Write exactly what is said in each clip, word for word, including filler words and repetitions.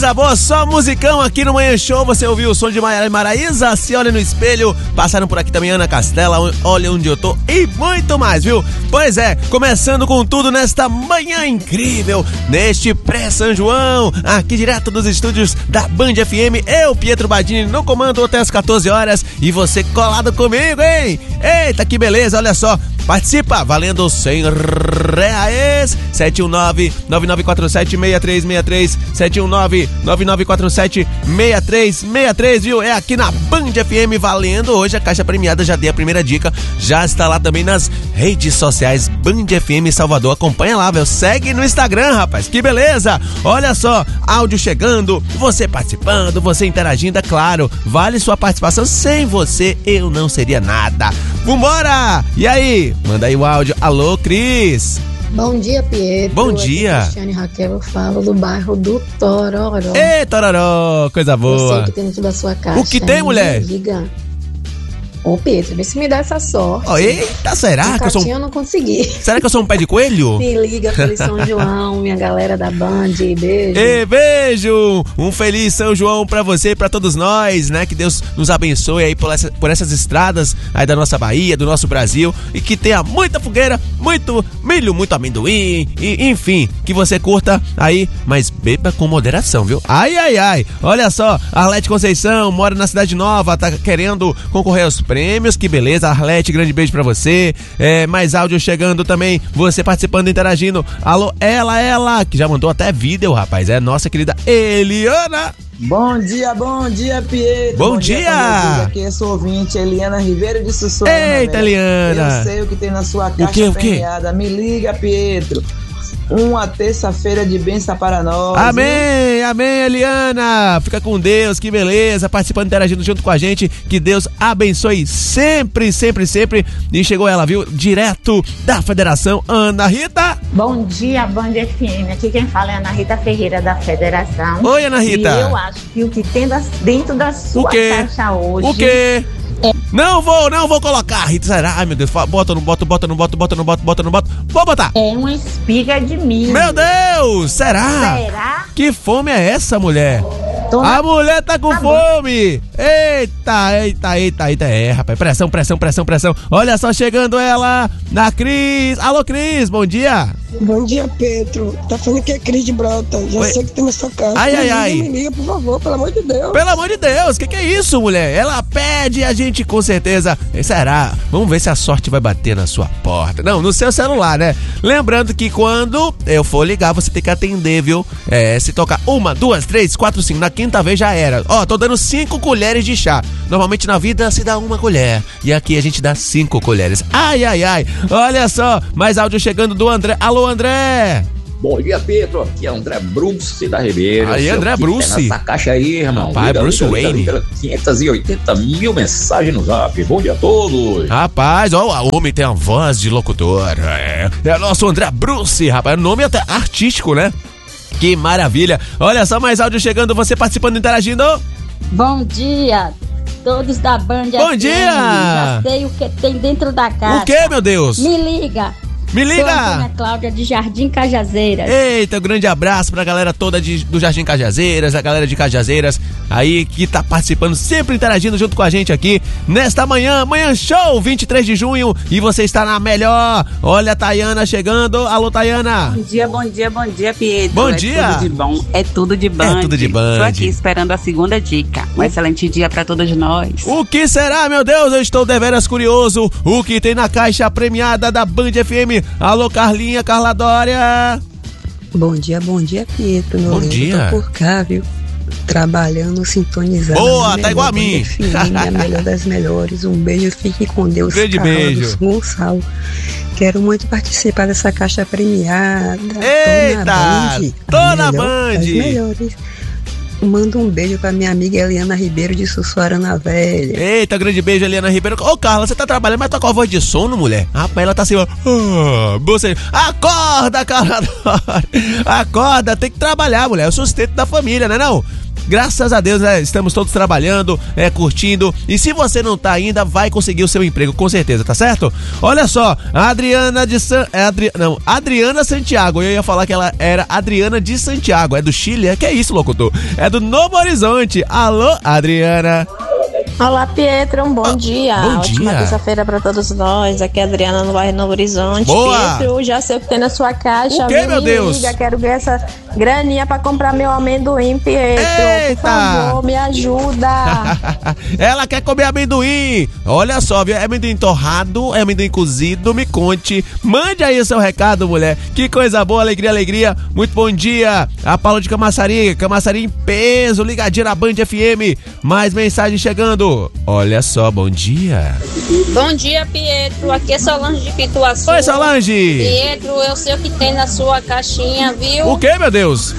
coisa boa, só musicão aqui no Manhã Show. Você ouviu o som de Maiara e Maraísa? Se olha no espelho. Passaram por aqui também Ana Castela, Olha Onde Eu Tô e muito mais, viu? Pois é, começando com tudo nesta manhã incrível, neste pré-São João, aqui direto dos estúdios da Band F M. Eu, Pietro Badini, no comando até as quatorze horas e você colado comigo, hein? Eita, que beleza, olha só. Participa, valendo cem reais. sete um nove, nove nove quatro sete, seis três seis três. sete um nove, nove nove quatro sete, seis três seis três, viu? É aqui na Band F M valendo hoje a caixa premiada. Já dei a primeira dica. Já está lá também nas redes sociais Band F M Salvador. Acompanha lá, velho. Segue no Instagram, rapaz. Que beleza. Olha só, áudio chegando, você participando, você interagindo, é claro. Vale sua participação. Sem você, eu não seria nada. Vambora! E aí? Manda aí o áudio. Alô, Cris. Bom dia, Pietro. Bom dia. Cristiane Raquel, eu falo do bairro do Tororó. Ei, Tororó, coisa boa. Eu sei que tem dentro da sua caixa. O que tem, mulher? Liga. Ô, Pedro, vê se me dá essa sorte. Oh, eita, será que eu sou um... eu não consegui. Será que eu sou um pé de coelho? Me liga, feliz São João, minha galera da Band, beijo. Ei, beijo! Um feliz São João pra você e pra todos nós, né? Que Deus nos abençoe aí por, essa, por essas estradas aí da nossa Bahia, do nosso Brasil, e que tenha muita fogueira, muito milho, muito amendoim, e enfim, que você curta aí, mas beba com moderação, viu? Ai, ai, ai! Olha só, Arlete Conceição mora na Cidade Nova, tá querendo concorrer aos prêmios, que beleza, Arlete, grande beijo pra você. É, mais áudio chegando também, você participando, interagindo. Alô, ela, ela, que já mandou até vídeo, rapaz, é nossa querida Eliana. Bom dia, bom dia, Pietro. Bom, bom dia! dia aqui é sua ouvinte, Eliana Ribeiro de Sussuarana. Eita, Eliana! Eu sei o que tem na sua caixa o quê, o quê? premiada. Me liga, Pietro. Uma terça-feira de bênção para nós. Amém, viu? Amém, Eliana. Fica com Deus, que beleza. Participando, interagindo junto com a gente. Que Deus abençoe sempre, sempre, sempre. E chegou ela, viu? Direto da Federação, Ana Rita. Bom dia, Band F M. Aqui quem fala é Ana Rita Ferreira, da Federação. Oi, Ana Rita. E eu acho que o que tem dentro da sua caixa hoje... O quê? É. Não vou, não vou colocar, Rita, será? Ai, meu Deus, bota, não bota, bota, não bota, bota, não bota, bota, não bota. Vou botar. É uma espiga de milho. Meu Deus, será? Será? Que fome é essa, mulher? A mulher tá com tá fome. Eita, eita, eita, eita. É, rapaz, pressão, pressão, pressão, pressão. Olha só, chegando ela, na Cris. Alô, Cris, bom dia. Bom dia, Pedro. Tá falando que é Cris de Brota. Já Oi. sei que tem na sua casa. Ai, ai, ai. Me liga, por favor, pelo amor de Deus. Pelo amor de Deus, que que é isso, mulher? Ela pede a gente com certeza. Será? Vamos ver se a sorte vai bater na sua porta. Não, no seu celular, né? Lembrando que quando eu for ligar, você tem que atender, viu? É, se tocar uma, duas, três, quatro, cinco, na quinta vez já era. Ó, tô dando cinco colheres de chá. Normalmente na vida se dá uma colher. E aqui a gente dá cinco colheres. Ai, ai, ai. Olha só, mais áudio chegando do André. Alô, André. Bom dia, Pedro. Aqui é André Bruce da Ribeira. Aí, André Bruce. Essa caixa aí, irmão. Pai, Bruce liga, Wayne. Liga, liga, quinhentos e oitenta mil mensagens no zap. Bom dia a todos. Rapaz, ó, o homem tem uma voz de locutor. É, é nosso André Bruce, rapaz. O nome até artístico, né? Que maravilha. Olha só, mais áudio chegando, você participando, interagindo. Bom dia, todos da Band. Bom dia. Já sei o que tem dentro da caixa. O que, meu Deus? Me liga. Me liga! Sou a Ana Cláudia de Jardim Cajazeiras. Eita, um grande abraço pra galera toda de, do Jardim Cajazeiras, a galera de Cajazeiras aí que tá participando, sempre interagindo junto com a gente aqui nesta manhã, Manhã Show, vinte e três de junho, e você está na melhor. Olha a Tayana chegando. Alô, Tayana. Bom dia, bom dia, bom dia, Pietro. Bom é dia. Tudo de bom, é tudo de Band. É tudo de Band. Tô aqui esperando a segunda dica. Um excelente dia pra todos nós. O que será, meu Deus? Eu estou deveras curioso. O que tem na caixa premiada da Band F M? Alô, Carlinha, Carla Dória. Bom dia, bom dia, Pietro. Bom dia. Tô por cá, viu? Trabalhando, sintonizando. Boa, tá igual a mim. A melhor das melhores. Um beijo, fique com Deus. Grande Carlos beijo. Gonçalo. Quero muito participar dessa caixa premiada. Eita, tô na Band. As melhores. Manda um beijo pra minha amiga Eliana Ribeiro de Sussuarana Velha. Eita, grande beijo, Eliana Ribeiro. Ô, Carla, você tá trabalhando, mas tá com a voz de sono, mulher? Rapaz, ela tá assim, ó. Ah, você... Acorda, Carla. Acorda, tem que trabalhar, mulher. É o sustento da família, né não? graças a Deus, né, estamos todos trabalhando, é, curtindo. E se você não tá ainda, vai conseguir o seu emprego, com certeza, tá certo? Olha só, a Adriana de San... É Adri... Não, Adriana Santiago. Eu ia falar que ela era Adriana de Santiago. É do Chile? É que é isso, locutor? É do Novo Horizonte. Alô, Adriana. Olá, Pietro, um bom ah, dia. Bom Ótima dia. terça-feira pra todos nós. Aqui é a Adriana no bairro Novo Horizonte. Boa. Pietro, já sei o que tem na sua caixa. O que, meu Deus? Liga, quero ganhar essa graninha pra comprar meu amendoim, Pietro. Eita. Por favor, me ajuda. Ela quer comer amendoim. Olha só, viu? É amendoim torrado, é amendoim cozido, me conte. Mande aí o seu recado, mulher. Que coisa boa, alegria, alegria. Muito bom dia. A Paula de Camaçari, Camaçari em peso, ligadinha na Band F M. Mais mensagem chegando. Olha só, bom dia. Bom dia, Pietro. Aqui é Solange de Pituaçu. Oi, Solange. Pietro, eu sei o que tem na sua caixinha, viu? O que, meu Deus?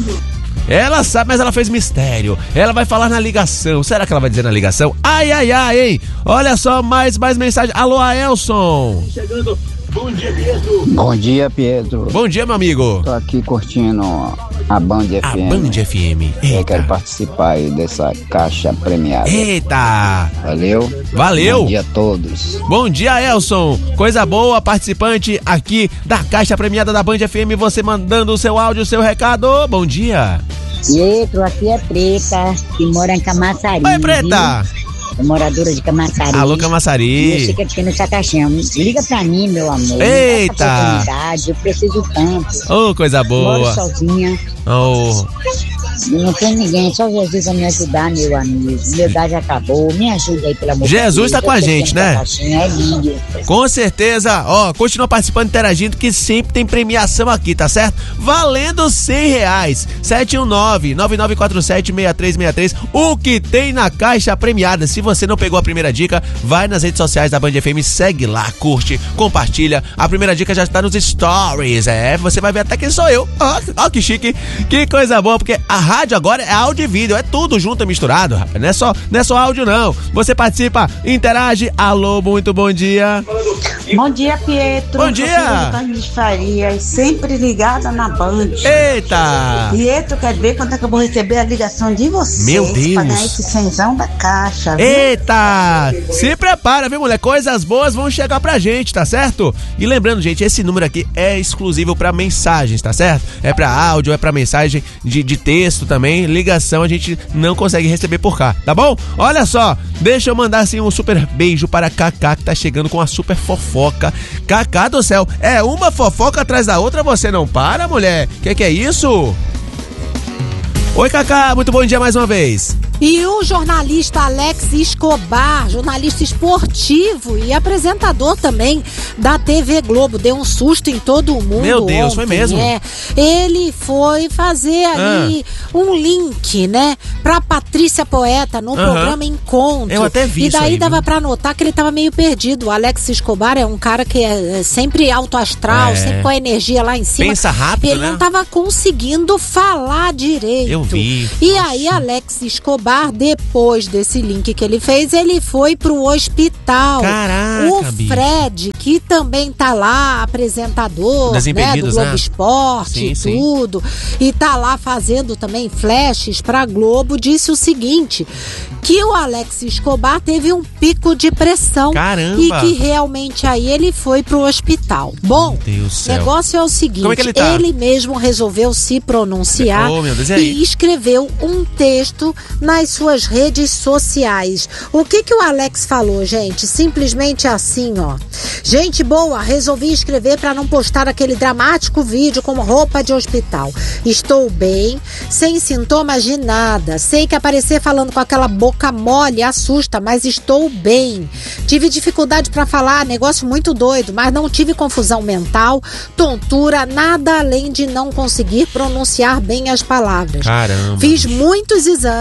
Ela sabe, mas ela fez mistério. Ela vai falar na ligação. Será que ela vai dizer na ligação? Ai, ai, ai, hein? Olha só, mais, mais mensagem. Alô, Aelson. Chegando. Bom dia, Pietro. Bom dia, Pietro. Bom dia, meu amigo. Tô aqui curtindo a Band F M. A Band F M. Eita. Eu quero participar aí dessa caixa premiada. Eita. Valeu. Valeu. Bom dia a todos. Bom dia, Elson. Coisa boa, participante aqui da caixa premiada da Band F M. Você mandando o seu áudio, o seu recado. Bom dia. Pietro, aqui é Preta, que mora em Camaçari. Oi, Preta. Viu? É moradora de Camaçari. Alô, Camaçari. Eu sei que aqui no Sacaxão. Liga pra mim, meu amor. Eita. Eu preciso tanto. Ô, oh, coisa boa. Moro sozinha. Oh. Não tem ninguém, só Jesus vai me ajudar, meu amigo. Meu gás acabou, me ajuda aí, pelo amor de Deus. Jesus tá com a gente, né? É lindo. Com certeza, ó, continua participando, interagindo, que sempre tem premiação aqui, tá certo? Valendo cem reais, sete um nove, nove nove quatro sete, seis três seis três, o que tem na caixa premiada. Se você não pegou a primeira dica, vai nas redes sociais da Band F M, segue lá, curte, compartilha. A primeira dica já está nos stories, é, você vai ver até quem sou eu. Ó, ó que chique, que coisa boa, porque a rádio agora é áudio e vídeo, é tudo junto e misturado, rapaz. Não é só, não é só áudio, não. Você participa, interage. Alô, muito bom dia. Bom dia, Pietro. Bom dia. De Farias, sempre ligada na Band. Eita. Pietro, quer ver quando é que eu vou receber a ligação de vocês? Meu Deus. Pra ganhar esse cenzão da caixa, viu? Eita. Se prepara, viu, mulher? Coisas boas vão chegar pra gente, tá certo? E lembrando, gente, esse número aqui é exclusivo pra mensagens, tá certo? É pra áudio, é pra mensagem de, de texto também. Ligação a gente não consegue receber por cá, tá bom? Olha só, deixa eu mandar assim um super beijo para Cacá, que tá chegando com a super fofoca. Cacá do céu, é uma fofoca atrás da outra, você não para, mulher? Que que é isso? Oi, Cacá, muito bom dia mais uma vez. E o jornalista Alex Escobar, jornalista esportivo e apresentador também da T V Globo, deu um susto em todo mundo. Meu Deus, ontem, foi mesmo? É. Ele foi fazer ali ah. um link, né, pra Patrícia Poeta no uh-huh. programa Encontro. Eu até vi E daí isso aí, dava viu? pra notar que ele tava meio perdido. O Alex Escobar é um cara que é sempre alto astral, é. sempre com a energia lá em cima. Pensa rápido, ele né? não tava conseguindo falar direito. Eu vi. E Nossa. aí Alex Escobar, depois desse link que ele fez, ele foi pro hospital. Caraca, o bicho. Fred, que também tá lá, apresentador, né, do Globo né? Esporte sim, e sim. tudo, e tá lá fazendo também flashes pra Globo, disse o seguinte, que o Alex Escobar teve um pico de pressão. Caramba. E que realmente aí ele foi pro hospital. Bom, o negócio é o seguinte, Como é que ele, tá? ele mesmo resolveu se pronunciar oh, meu Deus, e, e escreveu um texto nas suas redes sociais. O que que o Alex falou, gente? Simplesmente assim, ó. Gente boa, resolvi escrever para não postar aquele dramático vídeo com roupa de hospital. Estou bem, sem sintomas de nada. Sei que aparecer falando com aquela boca mole assusta, mas estou bem. Tive dificuldade para falar, negócio muito doido, mas não tive confusão mental, tontura, nada além de não conseguir pronunciar bem as palavras. Caramba. Fiz muitos exames e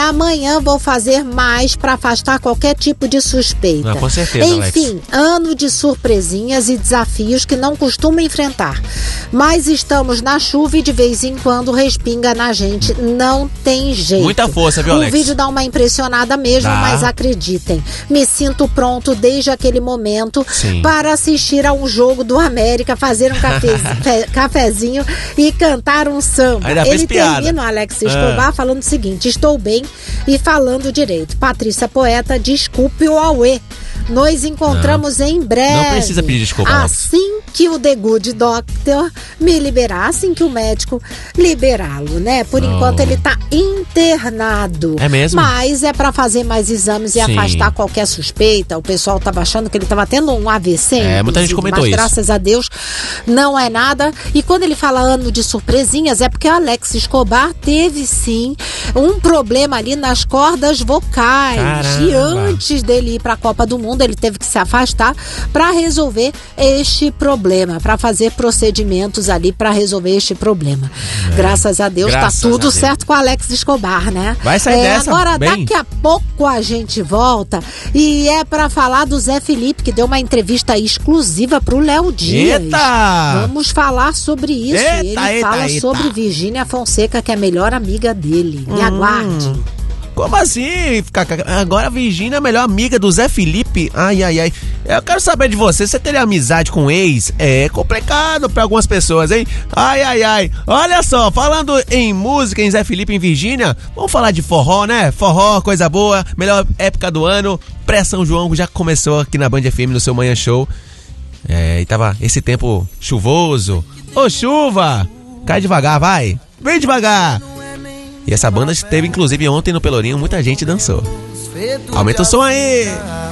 Amanhã vou fazer mais para afastar qualquer tipo de suspeita. Ah, com certeza, Enfim, Alex. ano de surpresinhas e desafios que não costumo enfrentar. Mas estamos na chuva e de vez em quando respinga na gente. Não tem jeito. Muita força, viu, Alex? O vídeo dá uma impressionada mesmo, Dá. mas acreditem, me sinto pronto desde aquele momento Sim. para assistir a um jogo do América, fazer um cafe, fe, cafezinho e cantar um samba. Ainda fez Ele piada. termina, o Alex Escobar, Ah. falando o seguinte: estou bem e falando direito. Patrícia Poeta, desculpe o auê. Nos encontramos em breve. Não precisa pedir desculpa, Alex. Assim que o The Good Doctor me liberar, assim que o médico liberá-lo, né? Por Não. enquanto ele tá internado. É mesmo? Mas é pra fazer mais exames e Sim. afastar qualquer suspeita. O pessoal tava achando que ele tava tendo um A V C. É, muita gente inclusive, comentou mas isso. graças a Deus não é nada. E quando ele fala ano de surpresinhas, é porque o Alex Escobar teve sim um problema ali nas cordas vocais. Caramba. E antes dele ir pra Copa do Mundo, ele teve que se afastar para resolver este problema, para fazer procedimentos ali para resolver este problema. É. Graças a Deus Graças tá a tudo Deus. certo com o Alex Escobar, né? Vai sair É, dessa agora bem. daqui a pouco a gente volta e é para falar do Zé Felipe, que deu uma entrevista exclusiva pro Léo Dias. Eita! Vamos falar sobre isso. Eita, Ele eita, fala eita. sobre Virgínia Fonseca, que é a melhor amiga dele. Me Hum. aguarde. Como assim? Cacá? Agora a Virgínia é a melhor amiga do Zé Felipe? Ai, ai, ai. Eu quero saber de você. Você teria amizade com ex? É complicado pra algumas pessoas, hein? Ai, ai, ai. Olha só, falando em música, em Zé Felipe, em Virgínia, vamos falar de forró, né? Forró, coisa boa, melhor época do ano. Pré-São João já começou aqui na Band F M, no seu Manhã Show. É, e tava esse tempo chuvoso. Ô, chuva! Cai devagar, vai. Vem devagar. E essa banda teve, inclusive, ontem no Pelourinho, muita gente dançou. Aumenta o som aí!